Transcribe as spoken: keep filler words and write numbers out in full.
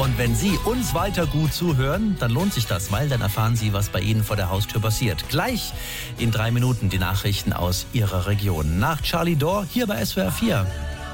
Und wenn Sie uns weiter gut zuhören, dann lohnt sich das, weil dann erfahren Sie, was bei Ihnen vor der Haustür passiert. Gleich in drei Minuten die Nachrichten aus Ihrer Region. Nach Charlie Dore hier bei S W R vier.